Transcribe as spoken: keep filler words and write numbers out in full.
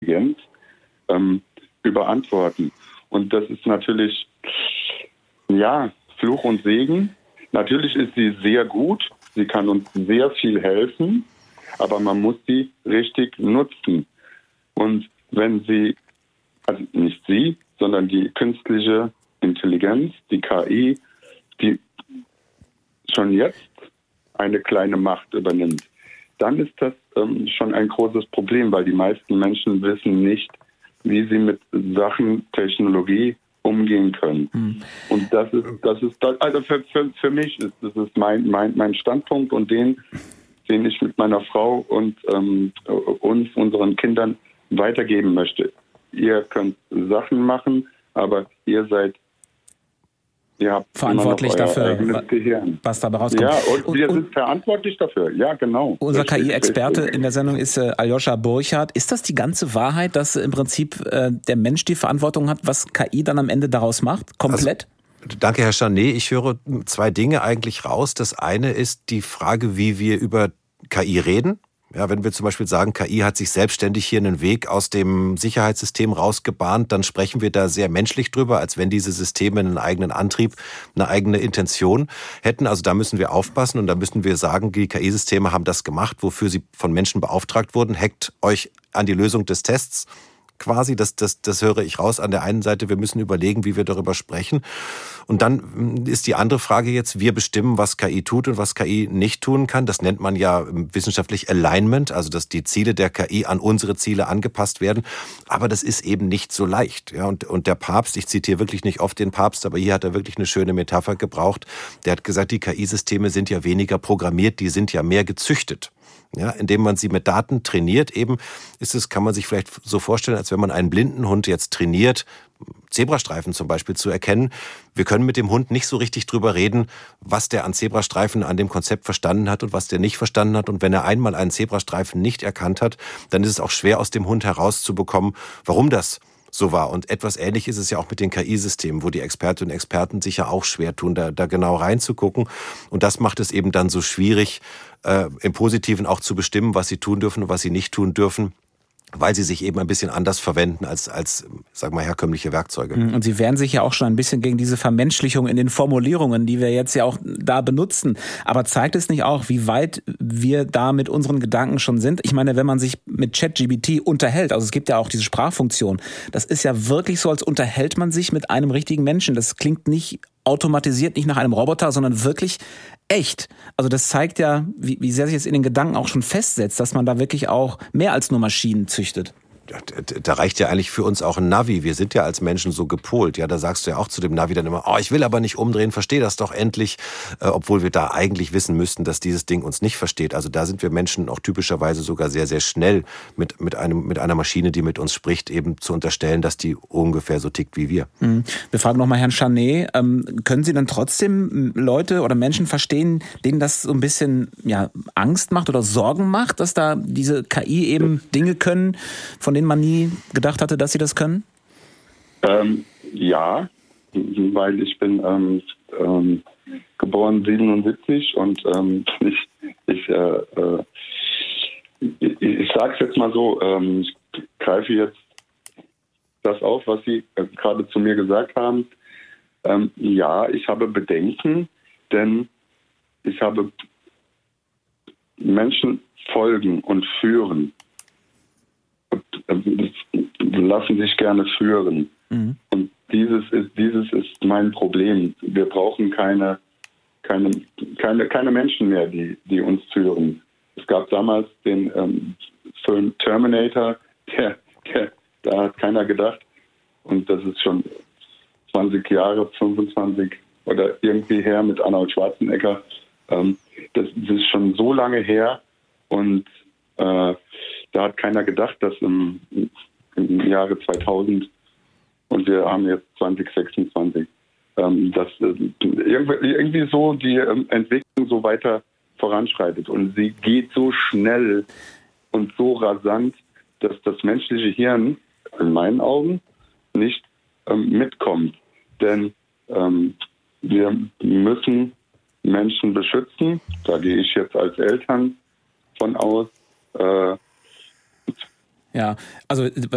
Intelligenz ähm, überantworten. Und das ist natürlich, ja, Fluch und Segen. Natürlich ist sie sehr gut, sie kann uns sehr viel helfen, aber man muss sie richtig nutzen. Und wenn sie, also nicht sie, sondern die künstliche Intelligenz, die K I, die schon jetzt eine kleine Macht übernimmt, dann ist das ähm, schon ein großes Problem, weil die meisten Menschen wissen nicht, wie sie mit Sachen, Technologie umgehen können. Hm. Und das ist, das ist, also für, für, für mich ist das ist mein, mein, mein Standpunkt und den, den ich mit meiner Frau und ähm, uns, unseren Kindern weitergeben möchte. Ihr könnt Sachen machen, aber ihr seid Ihr habt verantwortlich dafür, was dabei rauskommt. Ja, und, und wir sind verantwortlich dafür. Ja, genau. Unser K I-Experte in der Sendung ist äh, Aljoscha Burchardt. Ist das die ganze Wahrheit, dass im Prinzip äh, der Mensch die Verantwortung hat, was K I dann am Ende daraus macht? Komplett? Also, danke, Herr Charnet. Ich höre zwei Dinge eigentlich raus. Das eine ist die Frage, wie wir über K I reden. Ja, wenn wir zum Beispiel sagen, K I hat sich selbstständig hier einen Weg aus dem Sicherheitssystem rausgebahnt, dann sprechen wir da sehr menschlich drüber, als wenn diese Systeme einen eigenen Antrieb, eine eigene Intention hätten. Also da müssen wir aufpassen und da müssen wir sagen, die K I-Systeme haben das gemacht, wofür sie von Menschen beauftragt wurden. Hackt euch an die Lösung des Tests. Quasi, das, das, das höre ich raus. An der einen Seite, wir müssen überlegen, wie wir darüber sprechen. Und dann ist die andere Frage jetzt, wir bestimmen, was K I tut und was K I nicht tun kann. Das nennt man ja wissenschaftlich Alignment, also dass die Ziele der K I an unsere Ziele angepasst werden. Aber das ist eben nicht so leicht. Ja, und, und der Papst, ich zitiere wirklich nicht oft den Papst, aber hier hat er wirklich eine schöne Metapher gebraucht. Der hat gesagt, die K I-Systeme sind ja weniger programmiert, die sind ja mehr gezüchtet. Ja, indem man sie mit Daten trainiert, eben ist es, kann man sich vielleicht so vorstellen, als wenn man einen blinden Hund jetzt trainiert, Zebrastreifen zum Beispiel zu erkennen. Wir können mit dem Hund nicht so richtig drüber reden, was der an Zebrastreifen an dem Konzept verstanden hat und was der nicht verstanden hat. Und wenn er einmal einen Zebrastreifen nicht erkannt hat, dann ist es auch schwer aus dem Hund herauszubekommen, warum das so war. Und etwas ähnlich ist es ja auch mit den K I-Systemen, wo die Expertinnen und Experten sich ja auch schwer tun, da, da genau reinzugucken. Und das macht es eben dann so schwierig, äh, im Positiven auch zu bestimmen, was sie tun dürfen und was sie nicht tun dürfen, weil sie sich eben ein bisschen anders verwenden als, als, sagen wir mal, herkömmliche Werkzeuge. Und sie wehren sich ja auch schon ein bisschen gegen diese Vermenschlichung in den Formulierungen, die wir jetzt ja auch da benutzen. Aber zeigt es nicht auch, wie weit wir da mit unseren Gedanken schon sind? Ich meine, wenn man sich mit ChatGPT unterhält, also es gibt ja auch diese Sprachfunktion, das ist ja wirklich so, als unterhält man sich mit einem richtigen Menschen. Das klingt nicht automatisiert, nicht nach einem Roboter, sondern wirklich echt. Also das zeigt ja, wie, wie sehr sich es in den Gedanken auch schon festsetzt, dass man da wirklich auch mehr als nur Maschinen züchtet. Da reicht ja eigentlich für uns auch ein Navi. Wir sind ja als Menschen so gepolt. Ja, da sagst du ja auch zu dem Navi dann immer, oh, ich will aber nicht umdrehen, versteh das doch endlich. Äh, obwohl wir da eigentlich wissen müssten, dass dieses Ding uns nicht versteht. Also da sind wir Menschen auch typischerweise sogar sehr, sehr schnell mit, mit, einem, mit einer Maschine, die mit uns spricht, eben zu unterstellen, dass die ungefähr so tickt wie wir. Mhm. Wir fragen nochmal Herrn Charnet, ähm, können Sie dann trotzdem Leute oder Menschen verstehen, denen das so ein bisschen ja, Angst macht oder Sorgen macht, dass da diese K I eben Dinge können, von denen man nie gedacht hatte, dass sie das können? Ähm, ja, weil ich bin ähm, ähm, geboren siebenundsiebzig und ähm, ich, ich, äh, äh, ich, ich sage es jetzt mal so, ähm, ich greife jetzt das auf, was Sie äh, gerade zu mir gesagt haben. Ähm, ja, ich habe Bedenken, denn ich habe Menschen folgen und führen. Lassen sich gerne führen. Mhm. Und dieses ist, dieses ist mein Problem. Wir brauchen keine, keine, keine, keine Menschen mehr, die, die uns führen. Es gab damals den ähm, Film Terminator, der, der, da hat keiner gedacht. Und das ist schon zwanzig Jahre, fünfundzwanzig oder irgendwie her mit Arnold Schwarzenegger. Ähm, das, das ist schon so lange her und äh, da hat keiner gedacht, dass im, im Jahre zweitausend und wir haben jetzt zwanzig sechsundzwanzig, ähm, dass äh, irgendwie, irgendwie so die ähm, Entwicklung so weiter voranschreitet. Und sie geht so schnell und so rasant, dass das menschliche Hirn in meinen Augen nicht ähm, mitkommt. Denn ähm, wir müssen Menschen beschützen. Da gehe ich jetzt als Eltern von aus. Äh, Ja, also